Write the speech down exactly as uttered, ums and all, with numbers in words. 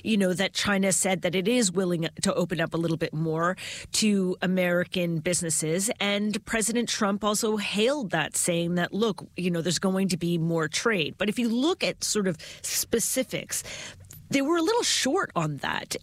you know, that China said that it is willing to open up a little bit more to American businesses. And President Trump also hailed that, saying that, look, you know, there's going to be more trade. But if you look at sort of specifics, they were a little short on that.